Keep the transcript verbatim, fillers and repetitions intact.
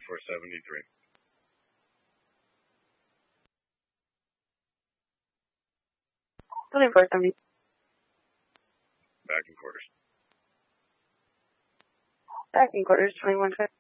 twenty-four seventy-three. twenty-four seventy. Back in quarters. Back in quarters, twenty-one fifty.